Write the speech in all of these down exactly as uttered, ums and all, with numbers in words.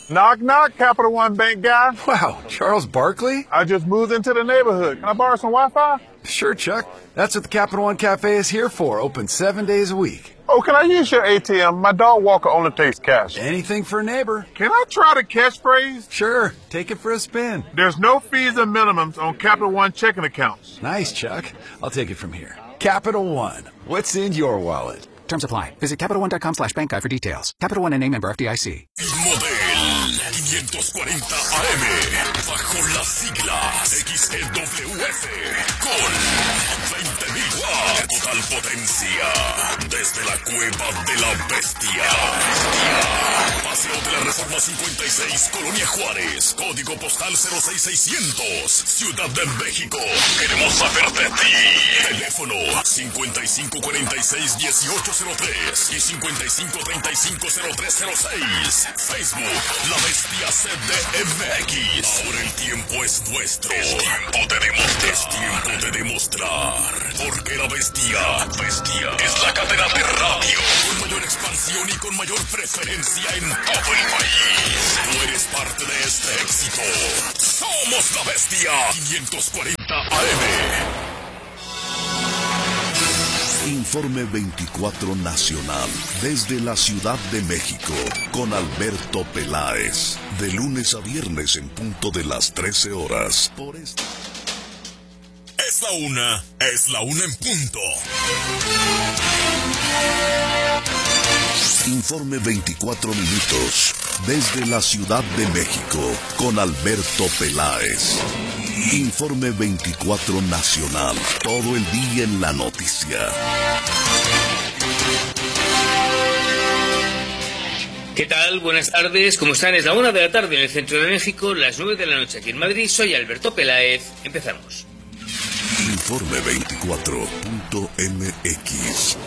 Knock, knock, Capital One Bank guy. Wow, Charles Barkley? I just moved into the neighborhood. Can I borrow some Wi-Fi? Sure, Chuck. That's what the Capital One Cafe is here for, open seven days a week. Oh, can I use your A T M? My dog walker only takes cash. Anything for a neighbor. Can I try the catchphrase? Sure, take it for a spin. There's no fees or minimums on Capital One checking accounts. Nice, Chuck. I'll take it from here. Capital One. What's in your wallet? Terms apply. Visit CapitalOne.com slash bank guide for details. Capital One N A member F D I C. Model quinientos cuarenta A M bajo las siglas X E W F con veinte mil watts de total potencia desde la cueva de la bestia. Paseo de la Reforma cincuenta y seis, Colonia Juárez, código postal cero seis seiscientos, Ciudad de México. Queremos saber de ti. Teléfono cincuenta y cinco cuarenta y seis dieciocho cero tres y cincuenta y cinco treinta y cinco cero tres cero seis. Facebook, La Bestia C D M X. Ahora el tiempo es nuestro. Es tiempo de demostrar. Es tiempo de demostrar. Porque La Bestia, Bestia es la cadena de radio con mayor expansión y con mayor preferencia en todo el país. Tú eres parte de este éxito. Somos La Bestia. quinientos cuarenta A M. Informe veinticuatro Nacional, desde la Ciudad de México, con Alberto Peláez, de lunes a viernes en punto de las trece horas. Por esta... Es la una, es la una en punto. Informe veinticuatro minutos, desde la Ciudad de México, con Alberto Peláez. Informe veinticuatro Nacional, todo el día en la noticia. ¿Qué tal? Buenas tardes, ¿cómo están? Es la una de la tarde en el centro de México, las nueve de la noche aquí en Madrid. Soy Alberto Peláez. Empezamos. Informe veinticuatro punto M X.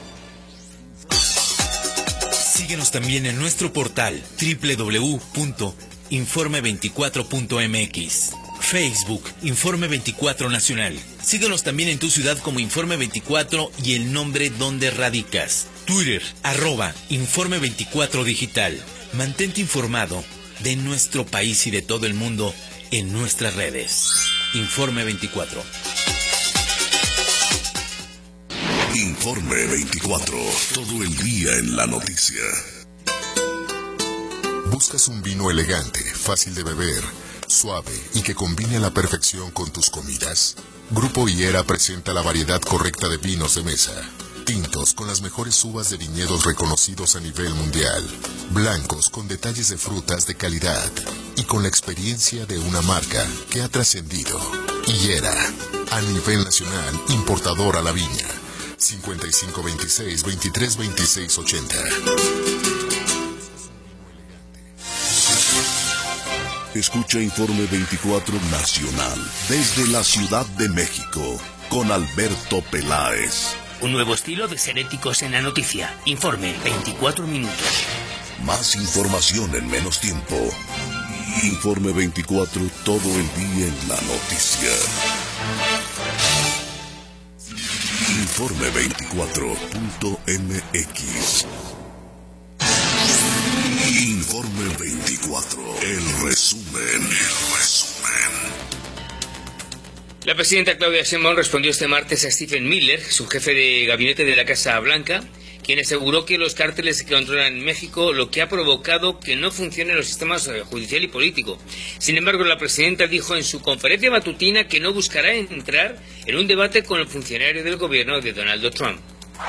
Síguenos también en nuestro portal doble u doble u doble u punto informe veinticuatro punto M X. Facebook, Informe veinticuatro Nacional. Síguenos también en tu ciudad como Informe veinticuatro y el nombre donde radicas. Twitter, arroba Informe veinticuatro Digital. Mantente informado de nuestro país y de todo el mundo en nuestras redes. Informe veinticuatro. Informe veinticuatro, todo el día en la noticia. ¿Buscas un vino elegante, fácil de beber, suave y que combine a la perfección con tus comidas? Grupo Higuera presenta la variedad correcta de vinos de mesa. Tintos con las mejores uvas de viñedos reconocidos a nivel mundial. Blancos con detalles de frutas de calidad. Y con la experiencia de una marca que ha trascendido. Higuera, a nivel nacional, importador a la viña. cincuenta y cinco veintiséis veintitrés veintiséis ochenta. Escucha Informe veinticuatro Nacional, desde la Ciudad de México, con Alberto Peláez. Un nuevo estilo de ser éticos en la noticia. Informe veinticuatro minutos. Más información en menos tiempo. Informe veinticuatro, todo el día en la noticia. Informe veinticuatro punto M X. Informe veinticuatro, el resumen, el resumen. La presidenta Claudia Sheinbaum respondió este martes a Stephen Miller, su jefe de gabinete de la Casa Blanca, quien aseguró que los cárteles que controlan en México lo que ha provocado que no funcionen los sistemas judicial y político. Sin embargo, la presidenta dijo en su conferencia matutina que no buscará entrar en un debate con el funcionario del gobierno de Donald Trump.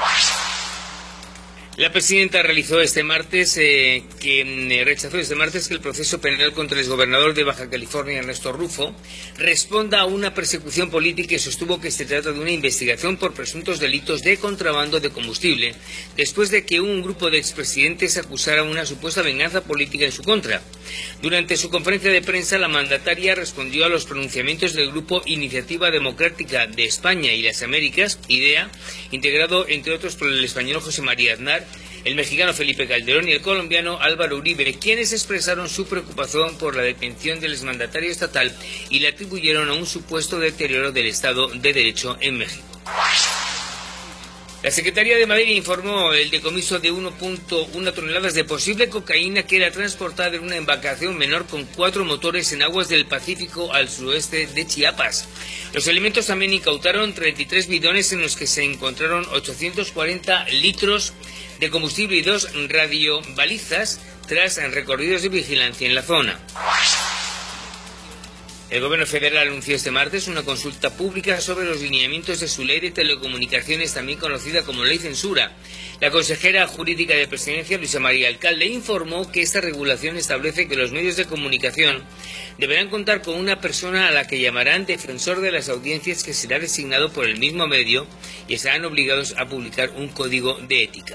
La presidenta realizó este martes, eh, que eh, rechazó este martes que el proceso penal contra el exgobernador de Baja California, Ernesto Rufo, responda a una persecución política y sostuvo que se trata de una investigación por presuntos delitos de contrabando de combustible, después de que un grupo de expresidentes acusara una supuesta venganza política en su contra. Durante su conferencia de prensa, la mandataria respondió a los pronunciamientos del grupo Iniciativa Democrática de España y las Américas, IDEA, integrado entre otros por el español José María Aznar, el mexicano Felipe Calderón y el colombiano Álvaro Uribe, quienes expresaron su preocupación por la detención del exmandatario estatal y le atribuyeron a un supuesto deterioro del Estado de Derecho en México. La Secretaría de Madrid informó el decomiso de uno punto uno toneladas de posible cocaína que era transportada en una embarcación menor con cuatro motores en aguas del Pacífico al suroeste de Chiapas. Los elementos también incautaron treinta y tres bidones en los que se encontraron ochocientos cuarenta litros de combustible y dos radiobalizas tras recorridos de vigilancia en la zona. El Gobierno federal anunció este martes una consulta pública sobre los lineamientos de su ley de telecomunicaciones, también conocida como Ley Censura. La consejera jurídica de Presidencia, Luisa María Alcalde, informó que esta regulación establece que los medios de comunicación deberán contar con una persona a la que llamarán defensor de las audiencias, que será designado por el mismo medio, y estarán obligados a publicar un código de ética.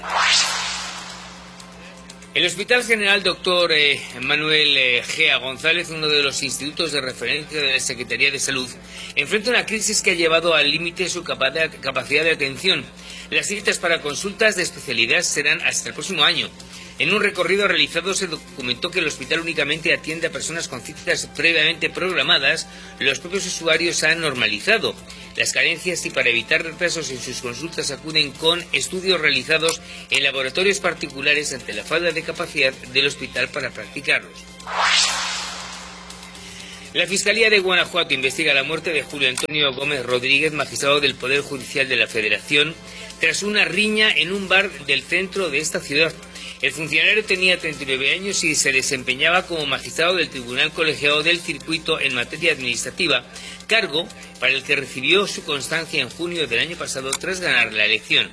El Hospital General Doctor eh, Manuel eh, Gea González, uno de los institutos de referencia de la Secretaría de Salud, enfrenta una crisis que ha llevado al límite su capacidad de atención. Las citas para consultas de especialidad serán hasta el próximo año. En un recorrido realizado se documentó que el hospital únicamente atiende a personas con citas previamente programadas. Los propios usuarios han normalizado las carencias y para evitar retrasos en sus consultas acuden con estudios realizados en laboratorios particulares ante la falta de capacidad del hospital para practicarlos. La Fiscalía de Guanajuato investiga la muerte de Julio Antonio Gómez Rodríguez, magistrado del Poder Judicial de la Federación, tras una riña en un bar del centro de esta ciudad. El funcionario tenía treinta y nueve años y se desempeñaba como magistrado del Tribunal Colegiado del Circuito en materia administrativa, cargo para el que recibió su constancia en junio del año pasado tras ganar la elección.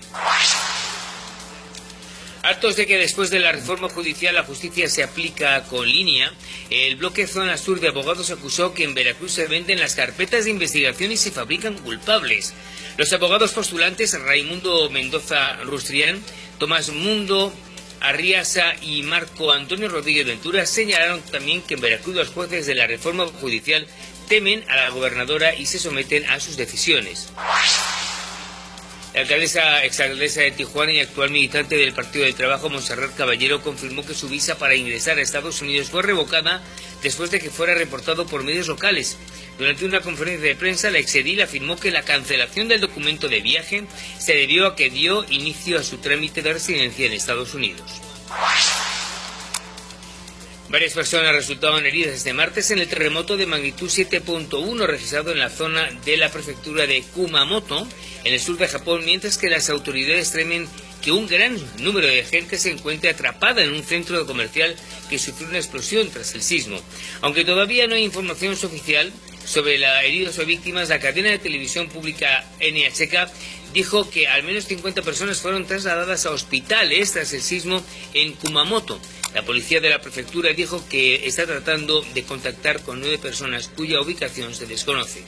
Hartos de que después de la reforma judicial la justicia se aplica con línea, el bloque Zona Sur de Abogados acusó que en Veracruz se venden las carpetas de investigación y se fabrican culpables. Los abogados postulantes Raimundo Mendoza Rustrián, Tomás Mundo Arriaza y Marco Antonio Rodríguez Ventura señalaron también que en Veracruz los jueces de la reforma judicial temen a la gobernadora y se someten a sus decisiones. La alcaldesa, exalcaldesa de Tijuana y actual militante del Partido del Trabajo, Montserrat Caballero, confirmó que su visa para ingresar a Estados Unidos fue revocada después de que fuera reportado por medios locales. Durante una conferencia de prensa, la exedil afirmó que la cancelación del documento de viaje se debió a que dio inicio a su trámite de residencia en Estados Unidos. Varias personas resultaron heridas este martes en el terremoto de magnitud siete punto uno registrado en la zona de la prefectura de Kumamoto, en el sur de Japón, mientras que las autoridades temen que un gran número de gente se encuentre atrapada en un centro comercial que sufrió una explosión tras el sismo. Aunque todavía no hay información oficial sobre la heridos o víctimas, la cadena de televisión pública N H K dijo que al menos cincuenta personas fueron trasladadas a hospitales tras el sismo en Kumamoto. La policía de la prefectura dijo que está tratando de contactar con nueve personas cuya ubicación se desconoce.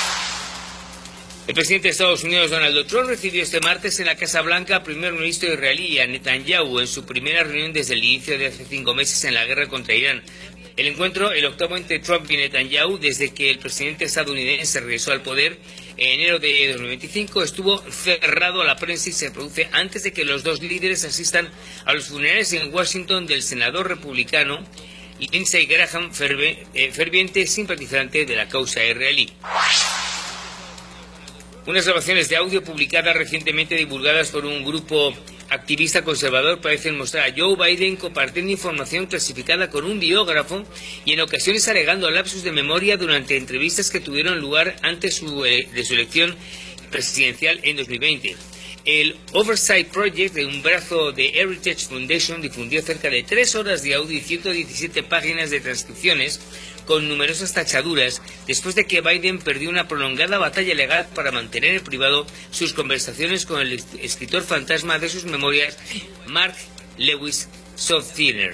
El presidente de Estados Unidos, Donald Trump, recibió este martes en la Casa Blanca al primer ministro israelí, a Netanyahu, en su primera reunión desde el inicio de hace cinco meses en la guerra contra Irán. El encuentro, el octavo entre Trump y Netanyahu desde que el presidente estadounidense regresó al poder en enero de dos mil veinticinco, estuvo cerrado a la prensa y se produce antes de que los dos líderes asistan a los funerales en Washington del senador republicano Lindsey Graham, ferviente simpatizante de la causa israelí. Unas grabaciones de audio publicadas recientemente divulgadas por un grupo activista conservador parecen mostrar a Joe Biden compartiendo información clasificada con un biógrafo y en ocasiones alegando lapsus de memoria durante entrevistas que tuvieron lugar antes su, eh, de su elección presidencial en dos mil veinte. El Oversight Project, de un brazo de Heritage Foundation, difundió cerca de tres horas de audio y ciento diecisiete páginas de transcripciones con numerosas tachaduras después de que Biden perdió una prolongada batalla legal para mantener en privado sus conversaciones con el escritor fantasma de sus memorias, Mark Lewis Softiner.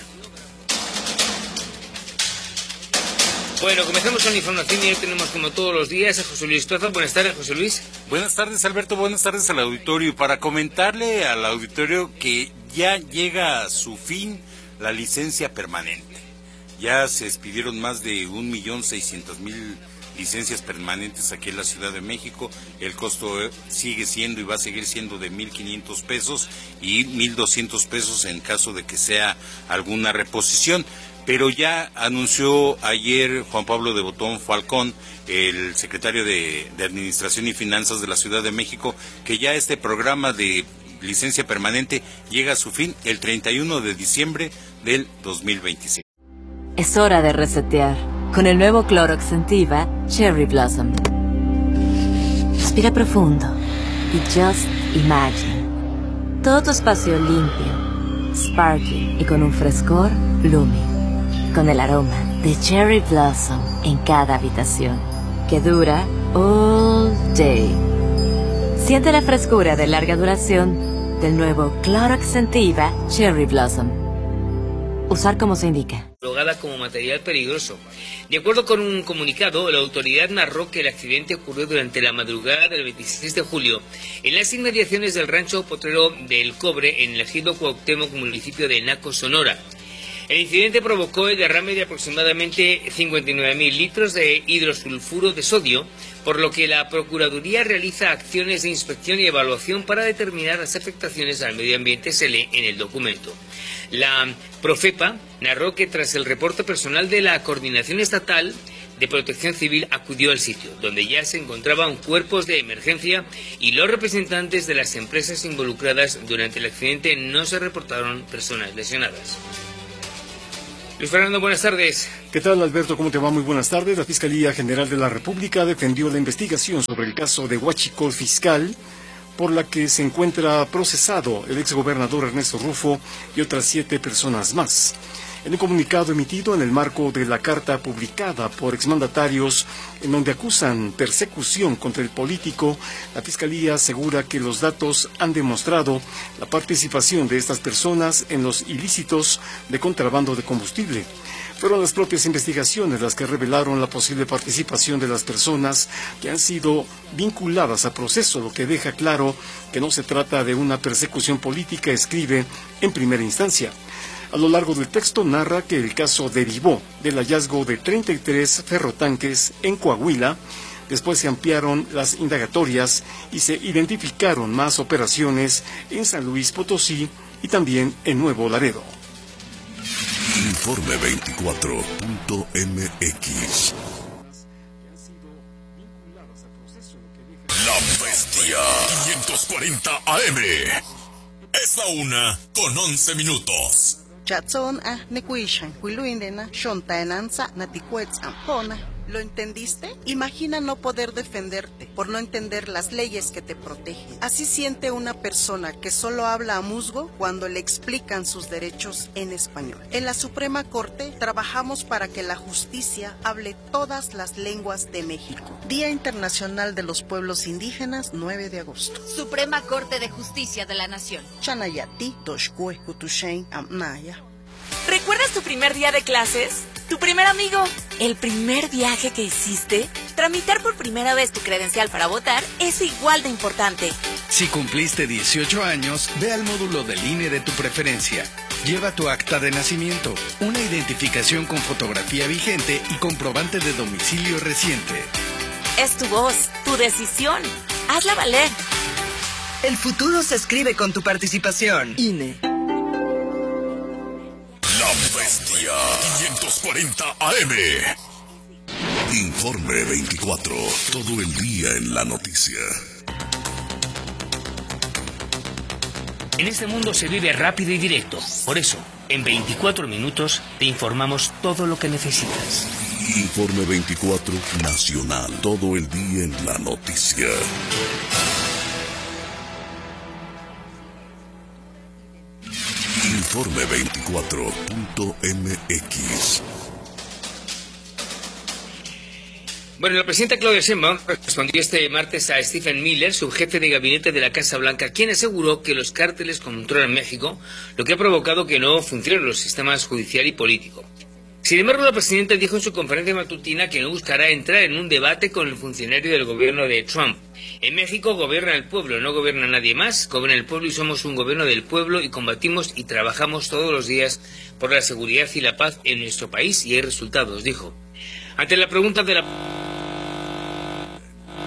Bueno, comenzamos con la información y hoy tenemos como todos los días a José Luis Plaza. Buenas tardes, José Luis. Buenas tardes, Alberto. Buenas tardes al auditorio. Y para comentarle al auditorio que ya llega a su fin la licencia permanente. Ya se expidieron más de un millón seiscientos mil licencias permanentes aquí en la Ciudad de México. El costo sigue siendo y va a seguir siendo de mil quinientos pesos y mil doscientos pesos en caso de que sea alguna reposición. pero ya anunció ayer Juan Pablo de Botón Falcón, el secretario de, de Administración y Finanzas de la Ciudad de México, que ya este programa de licencia permanente llega a su fin el treinta y uno de diciembre del dos mil veintiséis. Es hora de resetear con el nuevo Clorox Scentiva Cherry Blossom. Respira profundo y just imagine. Todo tu espacio limpio, sparkling y con un frescor blooming. Con el aroma de Cherry Blossom en cada habitación, que dura all day. Siente la frescura de larga duración del nuevo Clorox Scentiva Cherry Blossom. Usar como se indica. Catalogada como material peligroso. De acuerdo con un comunicado, la autoridad narró que el accidente ocurrió durante la madrugada del veintiséis de julio en las inmediaciones del rancho Potrero del Cobre en el ejido Cuauhtémoc, municipio de Naco, Sonora. El incidente provocó el derrame de aproximadamente cincuenta y nueve mil litros de hidrosulfuro de sodio, por lo que la Procuraduría realiza acciones de inspección y evaluación para determinar las afectaciones al medio ambiente, se lee en el documento. La Profepa narró que tras el reporte personal de la Coordinación Estatal de Protección Civil acudió al sitio, donde ya se encontraban cuerpos de emergencia y los representantes de las empresas involucradas durante el accidente no se reportaron personas lesionadas. Luis Fernando, buenas tardes. ¿Qué tal, Alberto? ¿Cómo te va? Muy buenas tardes. La Fiscalía General de la República defendió la investigación sobre el caso de huachicol fiscal, por la que se encuentra procesado el exgobernador Ernesto Rufo y otras siete personas más. En un comunicado emitido en el marco de la carta publicada por exmandatarios en donde acusan persecución contra el político, la Fiscalía asegura que los datos han demostrado la participación de estas personas en los ilícitos de contrabando de combustible. Fueron las propias investigaciones las que revelaron la posible participación de las personas que han sido vinculadas a proceso, lo que deja claro que no se trata de una persecución política, escribe en primera instancia. A lo largo del texto narra que el caso derivó del hallazgo de treinta y tres ferrotanques en Coahuila. Después se ampliaron las indagatorias y se identificaron más operaciones en San Luis Potosí y también en Nuevo Laredo. Informe veinticuatro punto m x. La Bestia quinientos cuarenta A M. Es la una con once minutos. Chatzón a Nekuishan, Huiluindena, Shontaenanza, Naticuetz, Ampona. ¿Lo entendiste? Imagina no poder defenderte por no entender las leyes que te protegen. Así siente una persona que solo habla a musgo cuando le explican sus derechos en español. En la Suprema Corte trabajamos para que la justicia hable todas las lenguas de México. Día Internacional de los Pueblos Indígenas, nueve de agosto. Suprema Corte de Justicia de la Nación. Chanayati, Toshkue, Kutushen, Amnaya. ¿Recuerdas tu primer día de clases? ¿Tu primer amigo? ¿El primer viaje que hiciste? Tramitar por primera vez tu credencial para votar es igual de importante. Si cumpliste dieciocho años, ve al módulo del I N E de tu preferencia. Lleva tu acta de nacimiento, una identificación con fotografía vigente y comprobante de domicilio reciente. Es tu voz, tu decisión. Hazla valer. El futuro se escribe con tu participación. I N E. La Bestia quinientos cuarenta A M. Informe veinticuatro. Todo el día en la noticia. En este mundo se vive rápido y directo. Por eso, en veinticuatro minutos te informamos todo lo que necesitas. Informe veinticuatro Nacional. Todo el día en la noticia. Informe veinticuatro punto m x. Bueno, la presidenta Claudia Sheinbaum respondió este martes a Stephen Miller, subjefe de gabinete de la Casa Blanca, quien aseguró que los cárteles controlan México, lo que ha provocado que no funcionen los sistemas judicial y político. Sin embargo, la presidenta dijo en su conferencia matutina que no buscará entrar en un debate con el funcionario del gobierno de Trump. En México gobierna el pueblo, no gobierna nadie más, gobierna el pueblo y somos un gobierno del pueblo y combatimos y trabajamos todos los días por la seguridad y la paz en nuestro país y hay resultados, dijo. Ante la pregunta de la...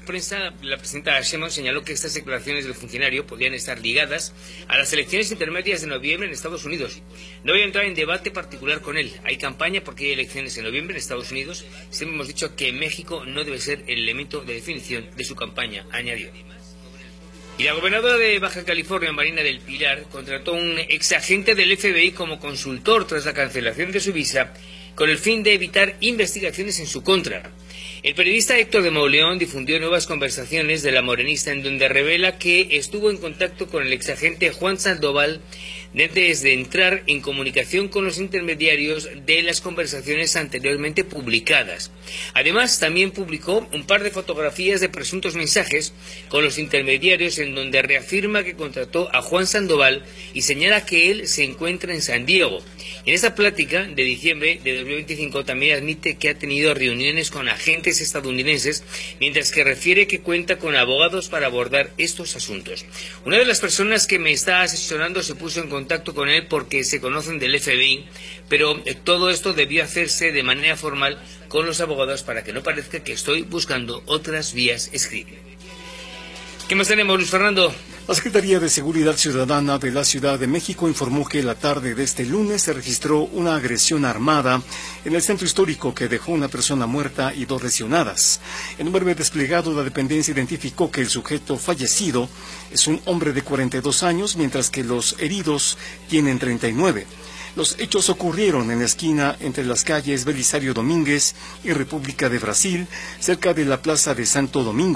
prensa, la presidenta Sheinbaum señaló que estas declaraciones del funcionario podían estar ligadas a las elecciones intermedias de noviembre en Estados Unidos. No voy a entrar en debate particular con él. Hay campaña porque hay elecciones en noviembre en Estados Unidos. Siempre hemos dicho que México no debe ser el elemento de definición de su campaña, añadió. Y la gobernadora de Baja California, Marina del Pilar, contrató a un exagente del F B I como consultor tras la cancelación de su visa, con el fin de evitar investigaciones en su contra. El periodista Héctor de Mauleón difundió nuevas conversaciones de la morenista en donde revela que estuvo en contacto con el exagente Juan Sandoval antes de entrar en comunicación con los intermediarios de las conversaciones anteriormente publicadas. Además, también publicó un par de fotografías de presuntos mensajes con los intermediarios en donde reafirma que contrató a Juan Sandoval y señala que él se encuentra en San Diego. En esta plática de diciembre de dos mil veinticinco también admite que ha tenido reuniones con agentes estadounidenses, mientras que refiere que cuenta con abogados para abordar estos asuntos. Una de las personas que me está asesorando se puso en contacto con él porque se conocen del F B I, pero todo esto debió hacerse de manera formal con los abogados para que no parezca que estoy buscando otras vías, escribe. ¿Qué más tenemos, Luis Fernando? La Secretaría de Seguridad Ciudadana de la Ciudad de México informó que la tarde de este lunes se registró una agresión armada en el centro histórico que dejó una persona muerta y dos lesionadas. En un breve desplegado, la dependencia identificó que el sujeto fallecido es un hombre de cuarenta y dos años, mientras que los heridos tienen treinta y nueve. Los hechos ocurrieron en la esquina entre las calles Belisario Domínguez y República de Brasil, cerca de la Plaza de Santo Domingo.